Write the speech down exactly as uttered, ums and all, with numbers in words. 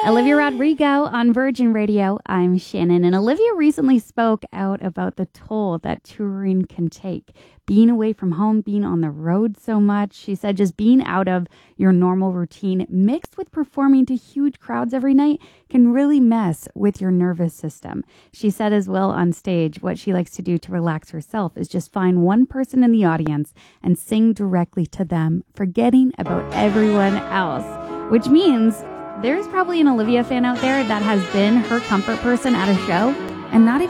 Olivia Rodrigo on Virgin Radio. I'm Shannon, and Olivia recently spoke out about the toll that touring can take. Being away from home, being on the road so much. She said just being out of your normal routine mixed with performing to huge crowds every night can really mess with your nervous system. She said as well on stage, what she likes to do to relax herself is just find one person in the audience and sing directly to them, forgetting about everyone else, which means there's probably an Olivia fan out there that has been her comfort person at a show and not even